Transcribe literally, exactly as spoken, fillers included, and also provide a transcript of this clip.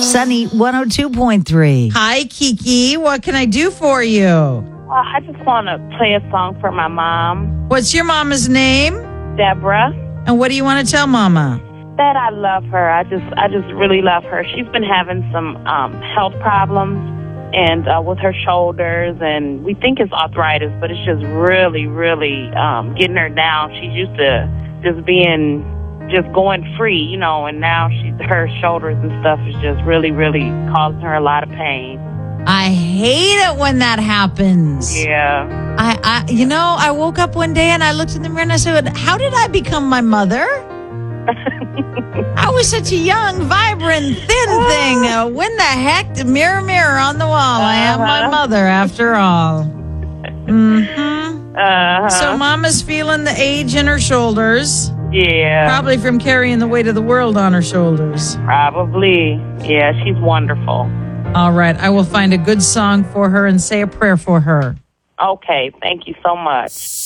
Sunny one oh two point three. Hi, Kiki. What can I do for you? Uh, I just want to play a song for my mom, What's your mama's name? Deborah. And what do you want to tell mama? That I love her. I just, I just really love her. She's been having some um, health problems, and uh, with her shoulders, and we think it's arthritis, but it's just really, really um, getting her down. She's used to just being, just going free, you know, and now she's her shoulders and stuff is just really, really causing her a lot of pain. I hate it when that happens. Yeah. I, I, you know, I woke up one day and I looked in the mirror and I said, how did I become my mother? I was such a young, vibrant, thin thing. Uh, when the heck, the mirror, mirror on the wall, I am my mother after all. Mm-hmm. Uh-huh. So mama's feeling the age in her shoulders. Yeah. Probably from carrying the weight of the world on her shoulders. Probably. Yeah, she's wonderful. All right, I will find a good song for her and say a prayer for her. Okay, thank you so much.